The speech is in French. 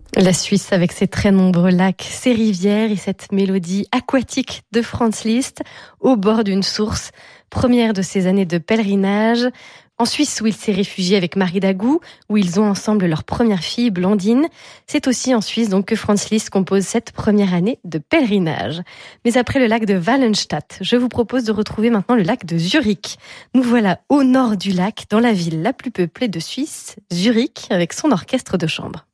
La Suisse avec ses très nombreux lacs, ses rivières et cette mélodie aquatique de Franz Liszt au bord d'une source, première de ses années de pèlerinage. En Suisse où il s'est réfugié avec Marie Dagou, où ils ont ensemble leur première fille Blandine. C'est aussi en Suisse donc que Franz Liszt compose cette première année de pèlerinage. Mais après le lac de Wallenstadt, je vous propose de retrouver maintenant le lac de Zurich. Nous voilà au nord du lac, dans la ville la plus peuplée de Suisse, Zurich, avec son orchestre de chambre.